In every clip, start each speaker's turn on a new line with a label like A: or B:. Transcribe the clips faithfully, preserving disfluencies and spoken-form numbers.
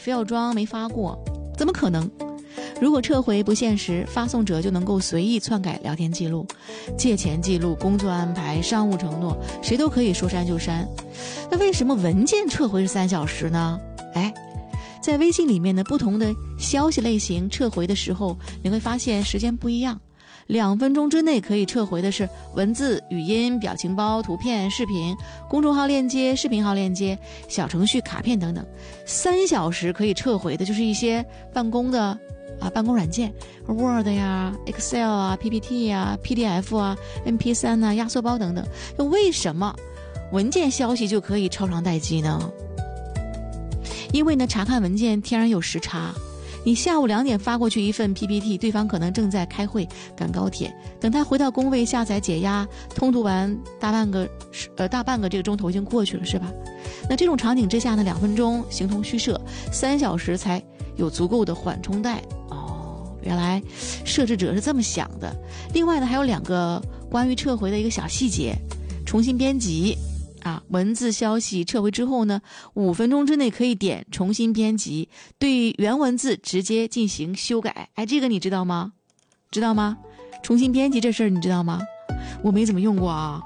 A: 非要装没发过，怎么可能？如果撤回不现实，发送者就能够随意篡改聊天记录、借钱记录、工作安排、商务承诺，谁都可以说删就删。那为什么文件撤回是三小时呢？哎，在微信里面的不同的消息类型撤回的时候，你会发现时间不一样。两分钟之内可以撤回的是文字、语音、表情包、图片、视频、公众号链接、视频号链接、小程序、卡片等等。三小时可以撤回的就是一些办公的啊，办公软件 Word 呀 Excel 啊 P P T 呀 P D F 啊 M P 三 啊压缩包等等。那为什么文件消息就可以超长待机呢？因为呢查看文件天然有时差，你下午两点发过去一份 P P T， 对方可能正在开会赶高铁，等他回到工位下载解压通读完大半个呃大半个这个钟头已经过去了，是吧？那这种场景之下呢，两分钟形同虚设，三小时才有足够的缓冲带。哦，原来设置者是这么想的。另外呢，还有两个关于撤回的一个小细节：重新编辑啊，文字消息撤回之后呢，五分钟之内可以点重新编辑，对原文字直接进行修改。哎，这个你知道吗？知道吗？重新编辑这事儿你知道吗？我没怎么用过啊。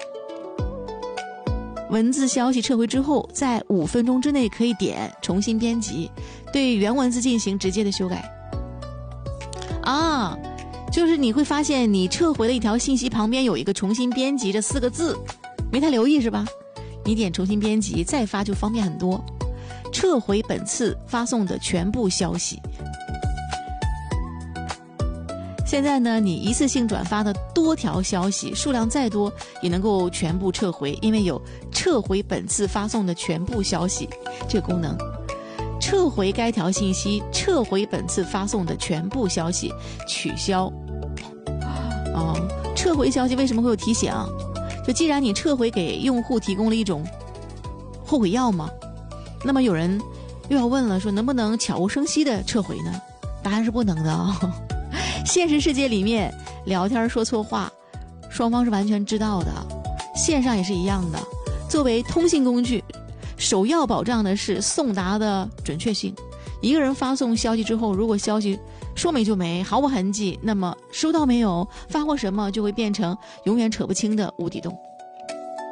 A: 文字消息撤回之后，在五分钟之内可以点重新编辑，对原文字进行直接的修改。啊，就是你会发现你撤回的一条信息旁边有一个重新编辑这四个字，没太留意是吧？你点重新编辑再发就方便很多。撤回本次发送的全部消息。现在呢，你一次性转发的多条消息数量再多也能够全部撤回，因为有撤回本次发送的全部消息这个功能。撤回该条信息，撤回本次发送的全部消息，取消。哦，撤回消息为什么会有提醒？就既然你撤回给用户提供了一种后悔药嘛，那么有人又要问了，说能不能悄无声息的撤回呢？答案是不能的啊、哦。现实世界里面聊天说错话，双方是完全知道的，线上也是一样的。作为通信工具，首要保障的是送达的准确性。一个人发送消息之后，如果消息说没就没，毫无痕迹，那么收到没有，发过什么，就会变成永远扯不清的无底洞。